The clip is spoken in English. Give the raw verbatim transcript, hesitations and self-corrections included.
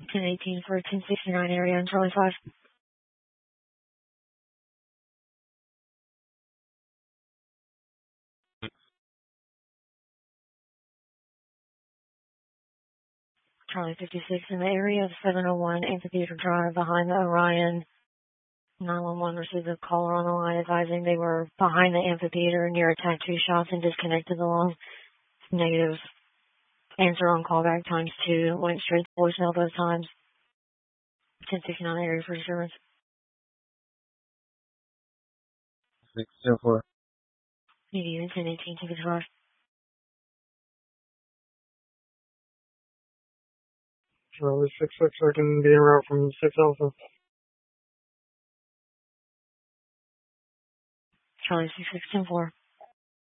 ten eighteen for ten sixty-nine area on Charlie five. Charlie fifty-six in the area of seven oh one Amphitheater Drive behind the Orion. nine one one received a caller on the line advising they were behind the amphitheater near a tattoo shop and disconnected along. Negative. Answer on callback times two. Went straight to voicemail both times. ten sixty-nine area for disturbance. six ten four. Median ten eighteen to the drive. Charlie six six, I can be en route from six Alpha. Charlie six six ten four.